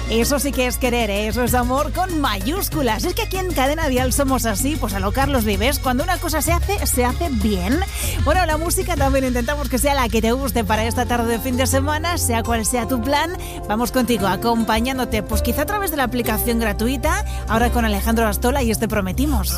Eso sí que es querer, ¿eh? Eso es amor con mayúsculas. Es que aquí en Cadena Dial somos así, pues a lo Carlos Vives. Cuando una cosa se hace bien. Bueno, la música también intentamos que sea la que te guste para esta tarde de fin de semana, sea cual sea tu plan. Vamos contigo, acompañándote, pues quizá a través de la aplicación gratuita, ahora con Alejandro Astola y Prometimos.